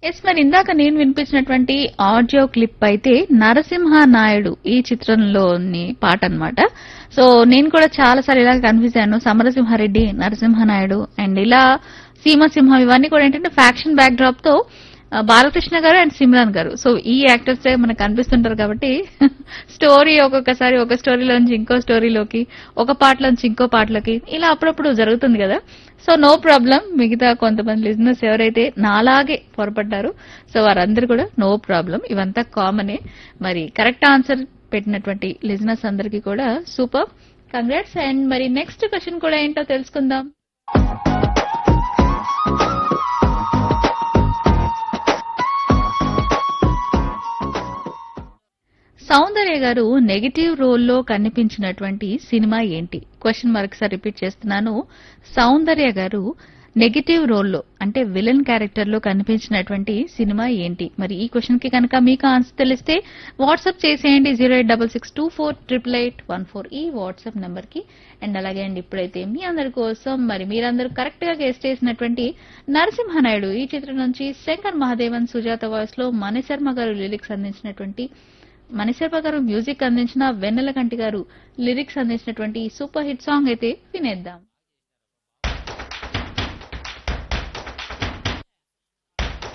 Yes మరి ఇందాక నేను వినిపించినటువంటి ఆడియో క్లిప్ అయితే నరసింహ నాయుడు ఈ చిత్రంలోని పాట అన్నమాట. సో నేను కూడా చాలా సార్లు ఇలా కన్ఫ్యూజ్ అయ్యాను. సమరసింహారెడ్డి, నరసింహనాయుడు అండ్ ఇలా సీమసింహం ఇవన్నీ కూడా ఏంటంటే ఫ్యాక్షన్ బ్యాక్ డ్రాప్ తో బాలకృష్ణ గారు అండ్ సిమ్రాన్ గారు. సో ఈ యాక్టర్స్ మనకు కనిపిస్తుంటారు కాబట్టి స్టోరీ ఒక్కొక్కసారి ఒక స్టోరీలోంచి ఇంకో స్టోరీలోకి, ఒక పాటలోంచి ఇంకో పాటలోకి ఇలా అప్పుడప్పుడు జరుగుతుంది కదా. So no problem. మిగతా కొంతమంది లిజనర్స్ ఎవరైతే నాలాగే పొరపడ్డారు సో వారందరూ కూడా నో ప్రాబ్లం, ఇవంతా కామనే. మరి కరెక్ట్ ఆన్సర్ పెట్టినటువంటి లిజనర్స్ అందరికీ కూడా సూపర్ కంగ్రాట్స్. అండ్ మరి నెక్స్ట్ క్వశ్చన్ కూడా ఏంటో తెలుసుకుందాం. సౌందర్య గారు నెగటివ్ రోల్లో కనిపించినటువంటి సినిమా ఏంటి? క్వశ్చన్ మరొకసారి రిపీట్ చేస్తున్నాను. సౌందర్య గారు నెగటివ్ రోల్లో అంటే విలన్ క్యారెక్టర్ లో కనిపించినటువంటి సినిమా ఏంటి? మరి ఈ క్వశ్చన్ కి కనుక మీకు ఆన్సర్ తెలిస్తే వాట్సాప్ చేసేయండి 08624888814 ఈ వాట్సాప్ నంబర్ కి. అండ్ అలాగే అండి ఇప్పుడైతే మీ అందరి కోసం మరి మీరందరూ కరెక్ట్ గా గెస్ట్ చేసినటువంటి నరసింహనాయుడు ఈ చిత్రం నుంచి శంకర్ మహాదేవన్ సుజాత వాయిస్ లో మణిశర్మ గారు లిరిక్స్ అందించినటువంటి, మణిశర్మ గారు మ్యూజిక్ అందించిన, వెన్నెల కంటి గారు లిరిక్స్ అందించినటువంటి సూపర్ హిట్ సాంగ్ అయితే వినేద్దాం.